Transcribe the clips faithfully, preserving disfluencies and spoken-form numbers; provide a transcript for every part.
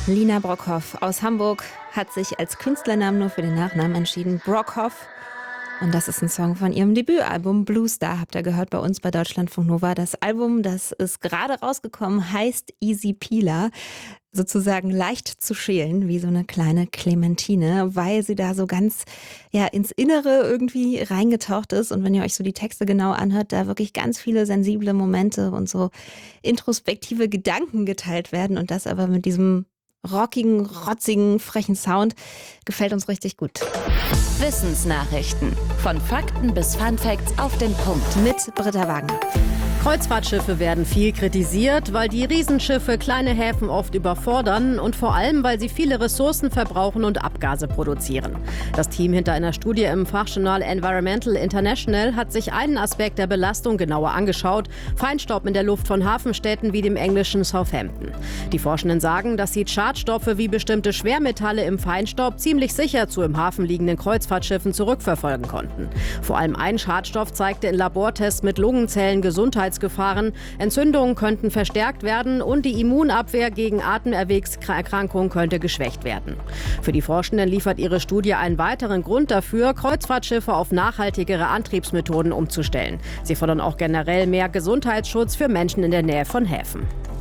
Lina Brockhoff aus Hamburg hat sich als Künstlernamen nur für den Nachnamen entschieden, Brockhoff. Und das ist ein Song von ihrem Debütalbum Blue Star, habt ihr gehört bei uns bei Deutschlandfunk Nova. Das Album, das ist gerade rausgekommen, heißt Easy Peeler. Sozusagen leicht zu schälen, wie so eine kleine Clementine, weil sie da so ganz ja ins Innere irgendwie reingetaucht ist. Und wenn ihr euch so die Texte genau anhört, da wirklich ganz viele sensible Momente und so introspektive Gedanken geteilt werden. Und das aber mit diesem rockigen, rotzigen, frechen Sound gefällt uns richtig gut. Wissensnachrichten. Von Fakten bis Funfacts auf den Punkt. Mit Britta Wagner. Kreuzfahrtschiffe werden viel kritisiert, weil die Riesenschiffe kleine Häfen oft überfordern und vor allem, weil sie viele Ressourcen verbrauchen und Abgase produzieren. Das Team hinter einer Studie im Fachjournal Environmental International hat sich einen Aspekt der Belastung genauer angeschaut: Feinstaub in der Luft von Hafenstädten wie dem englischen Southampton. Die Forschenden sagen, dass sie Schadstoffe wie bestimmte Schwermetalle im Feinstaub ziemlich sicher zu im Hafen liegenden Kreuzfahrtschiffen zurückverfolgen konnten. Vor allem ein Schadstoff zeigte in Labortests mit Lungenzellen Gesundheitsgefahren. Entzündungen könnten verstärkt werden und die Immunabwehr gegen Atemerwegserkrankungen könnte geschwächt werden. Für die Forschenden liefert ihre Studie einen weiteren Grund dafür, Kreuzfahrtschiffe auf nachhaltigere Antriebsmethoden umzustellen. Sie fordern auch generell mehr Gesundheitsschutz für Menschen in der Nähe von Häfen.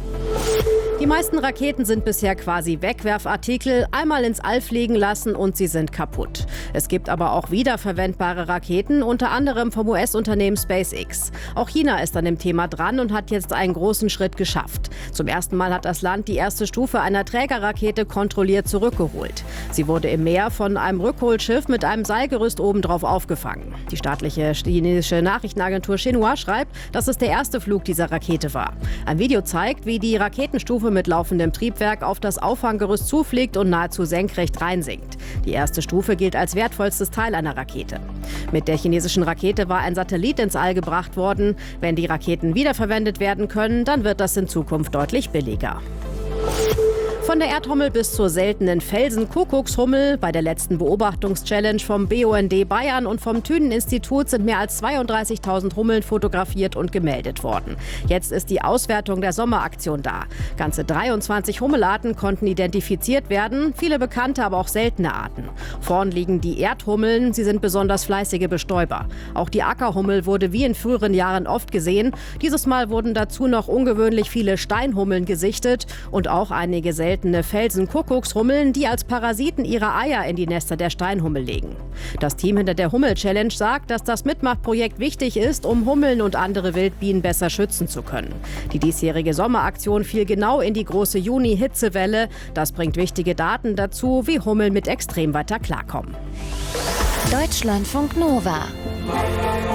Die meisten Raketen sind bisher quasi Wegwerfartikel, einmal ins All fliegen lassen und sie sind kaputt. Es gibt aber auch wiederverwendbare Raketen, unter anderem vom U S-Unternehmen SpaceX. Auch China ist an dem Thema dran und hat jetzt einen großen Schritt geschafft. Zum ersten Mal hat das Land die erste Stufe einer Trägerrakete kontrolliert zurückgeholt. Sie wurde im Meer von einem Rückholschiff mit einem Seilgerüst obendrauf aufgefangen. Die staatliche chinesische Nachrichtenagentur Xinhua schreibt, dass es der erste Flug dieser Rakete war. Ein Video zeigt, wie die Raketenstufe mit laufendem Triebwerk auf das Auffanggerüst zufliegt und nahezu senkrecht reinsinkt. Die erste Stufe gilt als wertvollstes Teil einer Rakete. Mit der chinesischen Rakete war ein Satellit ins All gebracht worden. Wenn die Raketen wiederverwendet werden können, dann wird das in Zukunft deutlich billiger. Von der Erdhummel bis zur seltenen Felsen-Kuckuckshummel. Bei der letzten Beobachtungschallenge vom B U N D Bayern und vom Thünen-Institut sind mehr als zweiunddreißigtausend Hummeln fotografiert und gemeldet worden. Jetzt ist die Auswertung der Sommeraktion da. Ganze dreiundzwanzig Hummelarten konnten identifiziert werden, viele bekannte, aber auch seltene Arten. Vorn liegen die Erdhummeln, sie sind besonders fleißige Bestäuber. Auch die Ackerhummel wurde wie in früheren Jahren oft gesehen. Dieses Mal wurden dazu noch ungewöhnlich viele Steinhummeln gesichtet und auch einige seltene seltene Felsen-Kuckuckshummeln, die als Parasiten ihre Eier in die Nester der Steinhummel legen. Das Team hinter der Hummel-Challenge sagt, dass das Mitmachprojekt wichtig ist, um Hummeln und andere Wildbienen besser schützen zu können. Die diesjährige Sommeraktion fiel genau in die große Juni-Hitzewelle. Das bringt wichtige Daten dazu, wie Hummeln mit Extremwetter klarkommen. Deutschlandfunk Nova.